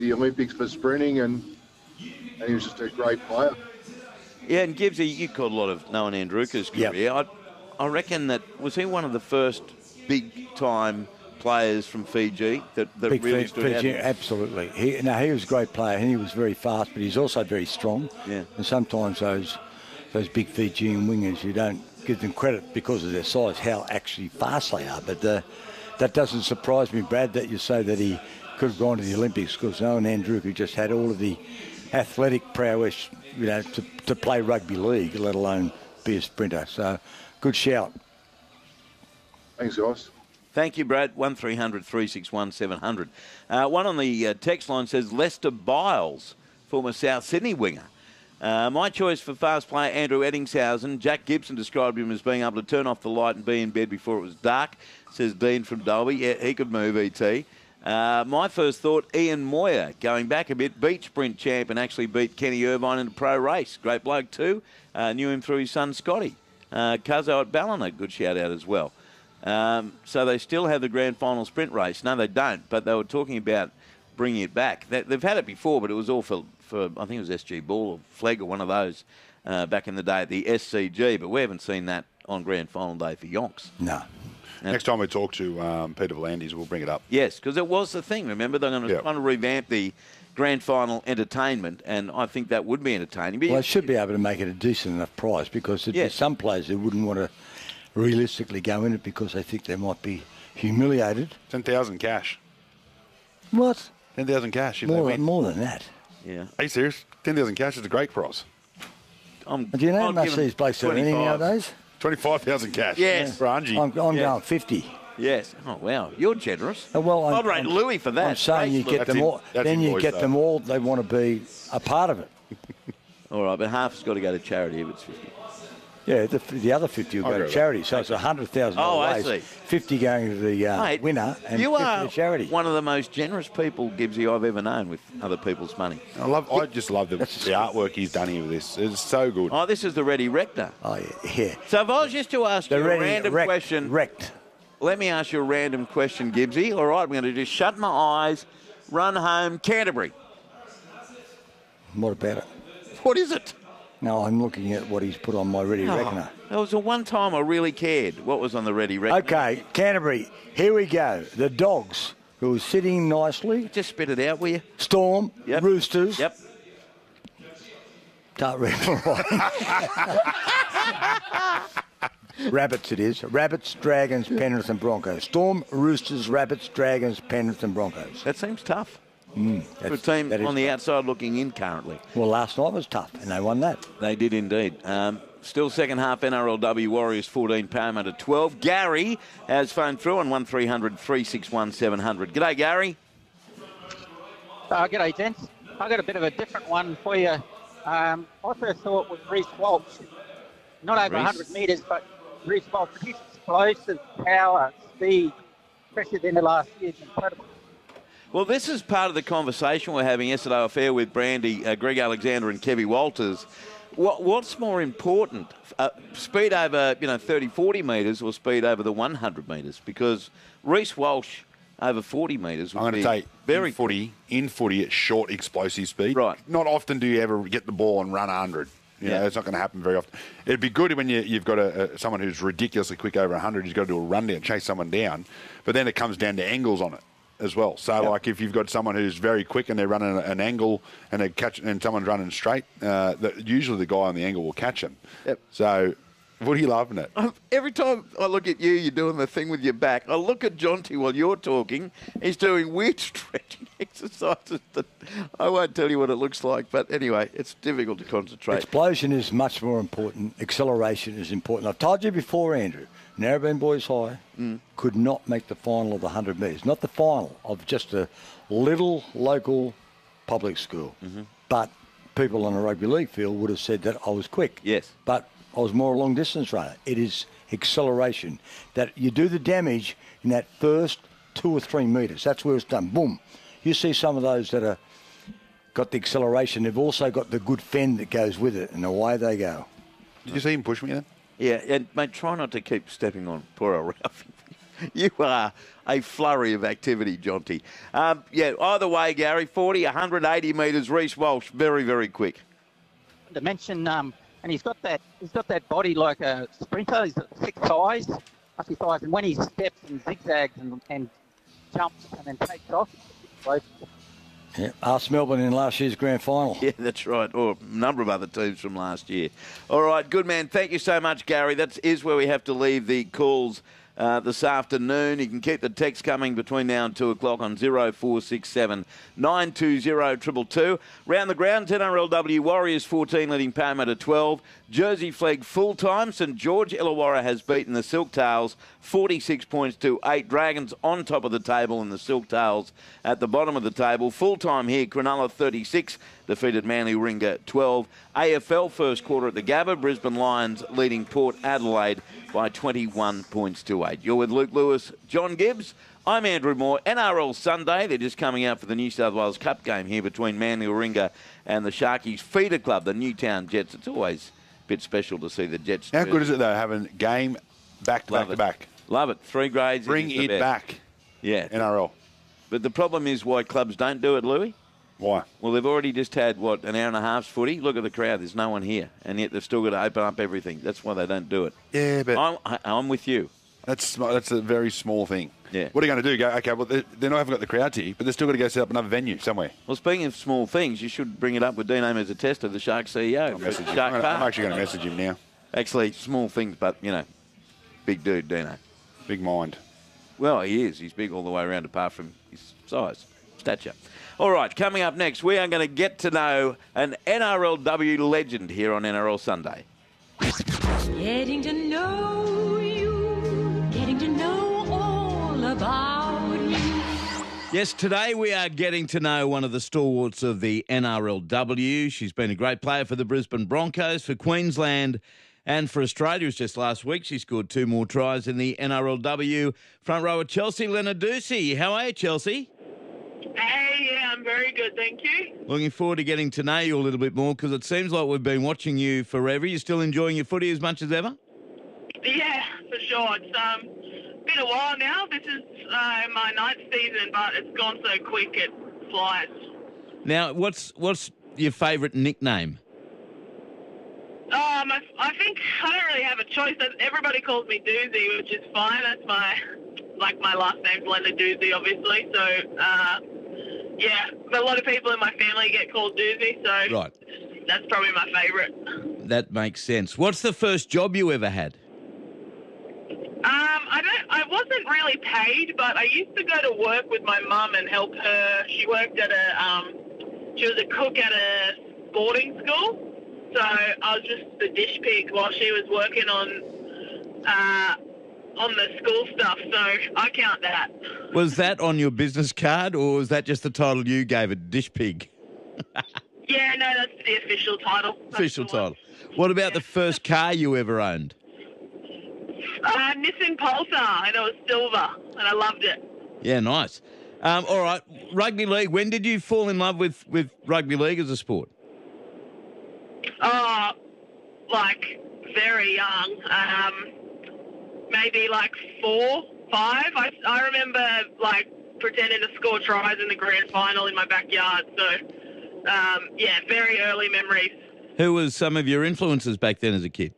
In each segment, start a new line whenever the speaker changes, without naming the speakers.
the Olympics for sprinting, and he was just a great player.
Yeah, and Gibbsy, you caught a lot of Noah Andruka's career.
Yep.
I reckon that, was he one of the first big-time players from Fiji that really stood out?
Absolutely. He was a great player, and he was very fast, but he's also very strong.
Yeah.
And sometimes those big Fijian wingers, you don't give them credit because of their size, how actually fast they are. But that doesn't surprise me, Brad, that you say that he could have gone to the Olympics, because Noah Andruka just had all of the athletic prowess, to play rugby league, let alone be a sprinter. So, good shout.
Thanks, guys.
Thank you, Brad. 1300 361 700. One on the text line says Lester Biles, former South Sydney winger. My choice for fast player, Andrew Eddingshausen. Jack Gibson described him as being able to turn off the light and be in bed before it was dark, says Dean from Dolby. Yeah, he could move, E.T. My first thought, Ian Moyer, going back a bit, beat sprint champ and actually beat Kenny Irvine in a pro race. Great bloke too. Knew him through his son Scotty. Cuzzo at Ballina, good shout out as well. So they still have the grand final sprint race. No, they don't, but they were talking about bringing it back. They've had it before, but it was all for I think it was SG Ball or Flegg or one of those back in the day at the SCG, but we haven't seen that on grand final day for Yonks.
No.
Next time we talk to Peter V'landys, we'll bring it up.
Yes, because it was the thing. Remember, they're going to try to revamp the grand final entertainment, and I think that would be entertaining. But
well, they should be able to make it a decent enough price, because there's some players who wouldn't want to realistically go in it because they think they might be humiliated.
10,000 cash.
What?
10,000 cash.
More than that.
Yeah.
Are you serious? 10,000 cash is a great price.
Do you know how much these blokes are earning nowadays?
25,000 cash.
Yes.
For Angie.
I'm going 50.
Yes. Oh, wow. You're generous.
Well,
I'd rate Louis for that.
I'm saying you get them all. Then you get them all. They want to be a part of it.
All right, but half's got to go to charity if it's 50.
Yeah, the other 50 will go to charity. So it's $100,000
I see.
50 going to the winner and 50 to charity.
One of the most generous people, Gibbsy, I've ever known with other people's money.
I just love the artwork he's done here with this. It's so good.
Oh, this is the Ready Rector.
Oh, yeah.
So if I was just to ask you a random question.
Wrecked.
Let me ask you a random question, Gibbsy. All right, I'm going to just shut my eyes, run home, Canterbury.
What about it?
What is it?
No, I'm looking at what he's put on my Ready Reckoner.
That was the one time I really cared what was on the Ready Reckoner.
Okay, Canterbury, here we go. The Dogs, who are sitting nicely.
Just spit it out, will you?
Storm, Roosters.
Yep.
Can't read Rabbits it is. Rabbits, Dragons, Penrith and Broncos. Storm, Roosters, Rabbits, Dragons, Penrith and Broncos.
That seems tough. For a team on the outside looking in currently.
Well, last night was tough, and they won that.
They did indeed. Still second half NRLW Warriors 14, Parramatta 12. Gary has phoned through on 1300 361 700. G'day, Gary.
G'day, gents. I got a bit of a different one for you. I first thought was Reece Walsh. Not over 100 metres, but Reece Walsh. His explosive power, speed, especially at the end of last year, is incredible.
Well, this is part of the conversation we're having yesterday off air with Brandy, Greg Alexander and Kevy Walters. What's more important, speed over 30, 40 metres or speed over the 100 metres? Because Reece Walsh over 40 metres would be very
in footy at short explosive speed.
Right.
Not often do you ever get the ball and run 100. You know, it's not going to happen very often. It'd be good when you've got someone who's ridiculously quick over 100. He's got to do a run down, chase someone down. But then it comes down to angles on it as well. So, like, if you've got someone who's very quick and they're running an angle and they catch, and someone's running straight, usually the guy on the angle will catch him.
Yep.
So, what are you laughing at?
Every time I look at you, you're doing the thing with your back. I look at Jonty while you're talking. He's doing weird stretching exercises that I won't tell you what it looks like. But anyway, it's difficult to concentrate.
Explosion is much more important. Acceleration is important. I've told you before, Andrew, Narrabeen Boys High could not make the final of the 100 metres. Not the final of just a little local public school. But people on a rugby league field would have said that I was quick.
Yes.
But I was more a long-distance runner. It is acceleration. That you do the damage in that first 2 or 3 metres. That's where it's done. Boom. You see some of those that are got the acceleration. They've also got the good fend that goes with it, and away they go.
Did you see him push me then?
Yeah, and mate, try not to keep stepping on poor old Ralphie. You are a flurry of activity, Jonty. Either way, Gary, 40, 180 metres, Reece Walsh, very, very quick.
To mention, and he's got that body like a sprinter. He's got thick thighs, musky thighs, and when he steps and zigzags and jumps and then takes off, it's close.
Yeah, asked Melbourne in last year's grand final.
Yeah, that's right. Or a number of other teams from last year. All right, good man. Thank you so much, Gary. That is where we have to leave the calls this afternoon. You can keep the text coming between now and 2 o'clock on 0467 920 222. Round the ground, NRLW Warriors 14 leading Parramatta 12. Jersey Flegg full-time. St George Illawarra has beaten the Silktails 46 points to 8. Dragons on top of the table and the Silktails at the bottom of the table. Full-time here, Cronulla 36 defeated Manly Warringah 12. AFL first quarter at the Gabba. Brisbane Lions leading Port Adelaide by 21 points to 8. You're with Luke Lewis, John Gibbs. I'm Andrew Moore. NRL Sunday. They're just coming out for the New South Wales Cup game here between Manly Warringah and the Sharkies feeder club, the Newtown Jets. It's always a bit special to see the Jets.
How good is it, though, having game back to back to back?
Love it. 3 grades.
Bring it back.
Yeah.
NRL.
But the problem is why clubs don't do it, Louis.
Why?
Well, they've already just had, an hour and a half's footy? Look at the crowd. There's no one here. And yet they've still got to open up everything. That's why they don't do it.
Yeah, but
I'm with you.
That's a very small thing.
Yeah.
What are you going to do? Go, okay, well, they not haven't got the crowd here, but they're still got to go set up another venue somewhere.
Well, speaking of small things, you should bring it up with Dino Mezzatesta, the Sharks CEO.
I'm actually going to message him now.
Actually, small things, but, big dude, Dino.
Big mind.
Well, he is. He's big all the way around apart from his size, stature. All right, coming up next, we are going to get to know an NRLW legend here on NRL Sunday.
Getting to know you, getting to know all about you.
Yes, today we are getting to know one of the stalwarts of the NRLW. She's been a great player for the Brisbane Broncos, for Queensland and for Australia. It was just last week. She scored 2 more tries in the NRLW. Front rower Chelsea Lenarduzzi. How are you, Chelsea?
Hey, yeah, I'm very good, thank you.
Looking forward to getting to know you a little bit more because it seems like we've been watching you forever. You still enjoying your footy as much as ever?
Yeah, for sure. It's been a while now. This is my 9th season, but it's gone so quick it flies.
Now, what's your favourite nickname?
I think I don't really have a choice. Everybody calls me Doozy, which is fine. That's my last name's Lenarduzzi, obviously. So, yeah, but a lot of people in my family get called Doozy, so
right.
That's probably my favourite.
That makes sense. What's the first job you ever had?
I wasn't really paid, but I used to go to work with my mum and help her. She worked at she was a cook at a boarding school. So I was just the dish pig while she was working on the school stuff. So I count that.
Was that on your business card, or was that just the title you gave it, dish pig?
Yeah, no, that's the official title.
Official title. What about the first car you ever owned?
Nissan Pulsar, and it was silver, and I loved it.
Yeah, nice. All right, rugby league. When did you fall in love with rugby league as a sport?
Oh, very young. Maybe 4, 5. I remember pretending to score tries in the grand final in my backyard. So, yeah, very early memories.
Who was some of your influences back then as a kid?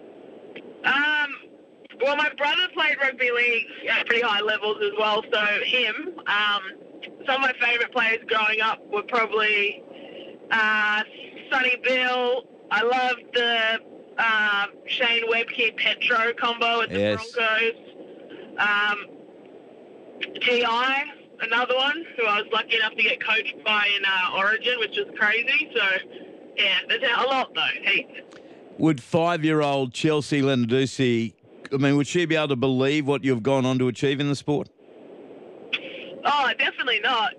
Well, my brother played rugby league at pretty high levels as well, so him. Some of my favourite players growing up were probably Sonny Bill. I loved the Shane Webke Petro combo at the Broncos. G.I., another one, who I was lucky enough to get coached by in Origin, which was crazy. So, yeah, there's a lot, though. Heaps.
Would 5-year-old Chelsea Lenarduzzi, would she be able to believe what you've gone on to achieve in the sport?
Oh, definitely not.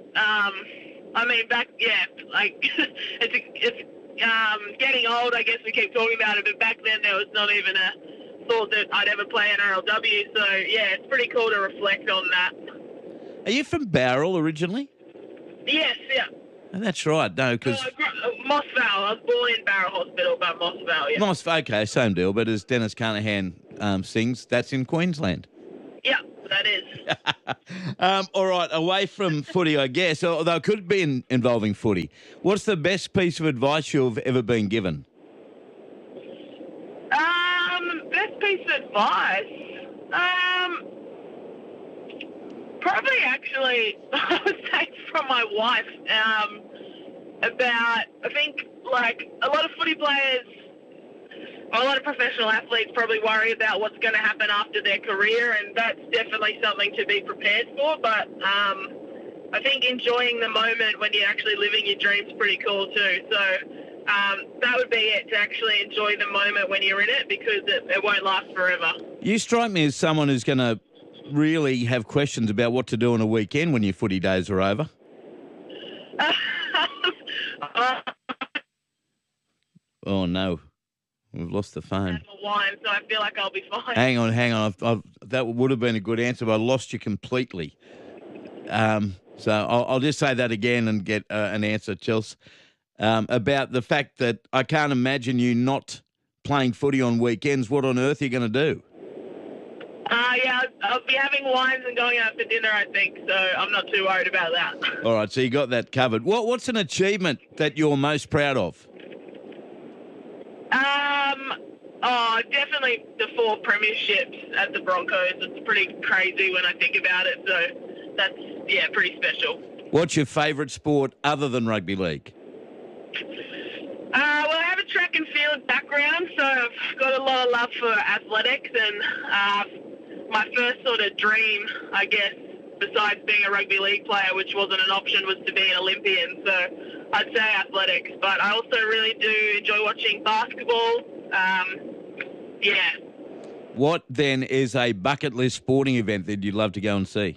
it's getting old, I guess we keep talking about it, but back then there was not even a thought that I'd ever play NRLW, so yeah, it's pretty cool to reflect on that.
Are you from Bowral originally?
Yes, yeah.
Oh, that's right, no, because...
Moss Vale, I was born in Bowral Hospital, but Moss Vale, yeah.
Okay, same deal, but as Dennis Carnahan sings, that's in Queensland.
Yeah, that is.
All right, away from footy, I guess, although it could be involving footy. What's the best piece of advice you've ever been given?
Best piece of advice? Probably actually, I would say from my wife, about, I think, like, a lot of footy players, or a lot of professional athletes probably worry about what's going to happen after their career, and that's definitely something to be prepared for, but I think enjoying the moment when you're actually living your dreams is pretty cool too. So that would be it, to actually enjoy the moment when you're in it, because it won't last forever. You
strike me as someone who's going to really have questions about what to do on a weekend when your footy days are over. Oh, no. We've lost the phone.
I have a wine, so I feel like I'll be fine.
Hang on. That would have been a good answer, but I lost you completely. So I'll just say that again and get an answer, Chelsea, about the fact that I can't imagine you not playing footy on weekends. What on earth are you going to do?
Yeah, I'll be having wines and going out for dinner, I think, so I'm not too worried about that.
All right, so you got that covered. What's an achievement that you're most proud of?
Definitely the 4 premierships at the Broncos. It's pretty crazy when I think about it, so that's, pretty special.
What's your favourite sport other than rugby league?
Well, I have a track and field background, so I've got a lot of love for athletics, and my first sort of dream, I guess, besides being a rugby league player, which wasn't an option, was to be an Olympian. So I'd say athletics, but I also really do enjoy watching basketball.
What then is a bucket list sporting event that you'd love to go and see?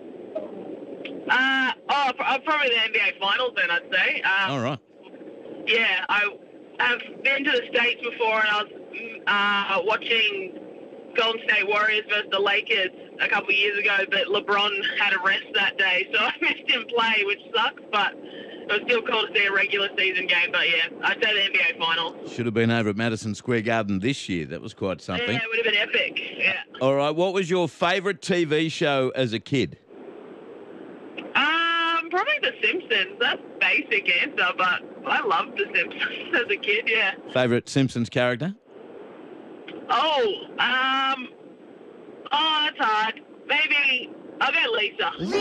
Probably the NBA Finals then, I'd say.
All right.
Yeah, I've been to the States before, and I was watching Golden State Warriors versus the Lakers a couple of years ago, but LeBron had a rest that day, so I missed him play, which sucks, but it was still cool to see a regular season game. But yeah, I'd say the NBA Finals.
Should have been over at Madison Square Garden this year. That was quite something.
Yeah, it would have been epic, yeah.
All right, what was your favourite TV show as a kid?
Probably The Simpsons. That's a basic answer, but I loved The Simpsons as a kid, yeah.
Favourite Simpsons character?
That's hard. Maybe I'll go Lisa.